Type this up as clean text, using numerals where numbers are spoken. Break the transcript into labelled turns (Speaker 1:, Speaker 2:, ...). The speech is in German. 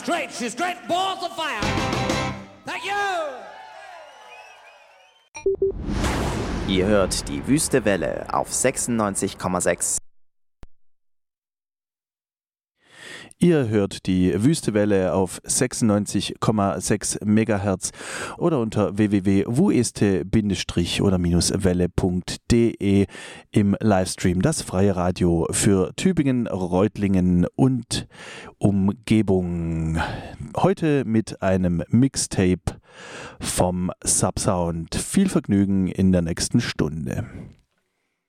Speaker 1: great. She's great balls of fire. Thank you.
Speaker 2: Ihr hört die Wüste Welle auf 96,6.
Speaker 3: Ihr hört die Wüste Welle auf 96,6 MHz oder unter www.wueste-welle.de im Livestream, das freie Radio für Tübingen, Reutlingen und Umgebung. Heute mit einem Mixtape vom Subsound. Viel Vergnügen in der nächsten Stunde.